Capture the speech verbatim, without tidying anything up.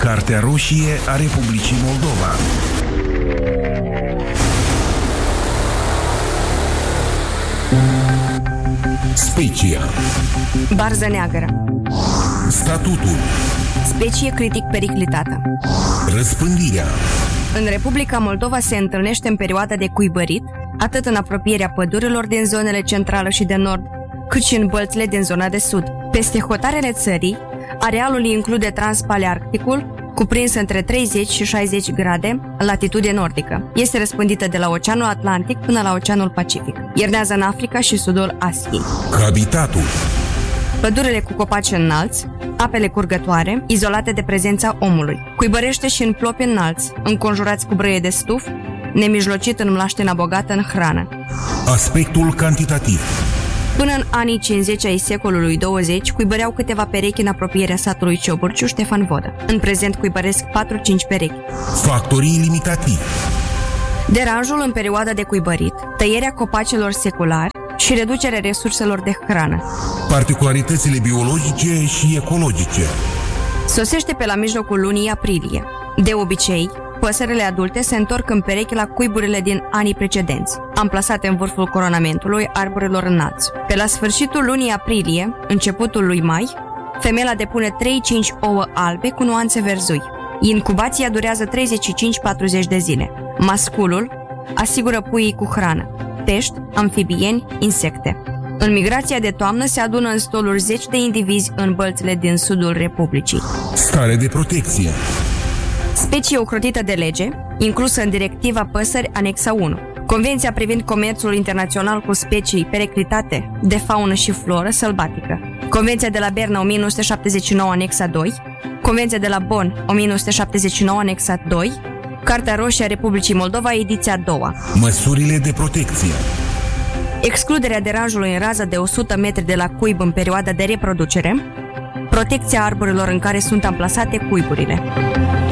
Cartea roșie a Republicii Moldova. Specia. Barză neagră. Statutul. Specie critic periclitată. Răspândirea. În Republica Moldova se întâlnește în perioada de cuibărit, atât în apropierea pădurilor din zonele centrală și de nord, cât și în bălțile din zona de sud. Peste hotarele țării, arealul include Transpalearcticul, cuprins între treizeci și șaizeci grade, latitudine nordică. Este răspândită de la Oceanul Atlantic până la Oceanul Pacific. Iernează în Africa și sudul Asiei. Habitatul. Pădurile cu copaci înalți, apele curgătoare, izolate de prezența omului. Cuibărește și în plopi înalți, înconjurați cu brăie de stuf, nemijlocit în mlaștina bogată în hrană. Aspectul cantitativ. Până în anii cincizeci ai secolului douăzeci, cuibăreau câteva perechi în apropierea satului Cioburciu, Ștefan Vodă. În prezent cuibăresc patru-cinci perechi. Factorii limitativi. Deranjul în perioada de cuibărit, tăierea copacilor seculari și reducerea resurselor de hrană. Particularitățile biologice și ecologice. Sosește pe la mijlocul lunii aprilie. De obicei, păsările adulte se întorc în perechi la cuiburile din anii precedenți, amplasate în vârful coronamentului arborilor înalți. Pe la sfârșitul lunii aprilie, începutul lui mai, femela depune trei-cinci ouă albe cu nuanțe verzui. Incubația durează treizeci și cinci patruzeci de zile. Masculul asigură puii cu hrană, pești, amfibieni, insecte. În migrația de toamnă se adună în stoluri zeci de indivizi în bălțile din sudul Republicii. Stare de protecție. Specie ocrotită de lege, inclusă în Directiva Păsări Anexa unu. Convenția privind comerțul internațional cu specii periclitate de faună și floră sălbatică. Convenția de la Berna o mie nouă sute șaptezeci și nouă Anexa doi. Convenția de la Bonn o mie nouă sute șaptezeci și nouă Anexa doi. Cartea roșie a Republicii Moldova, ediția a doua. Măsurile de protecție. Excluderea deranjului în raza de o sută metri de la cuib în perioada de reproducere. Protecția arborilor în care sunt amplasate cuiburile.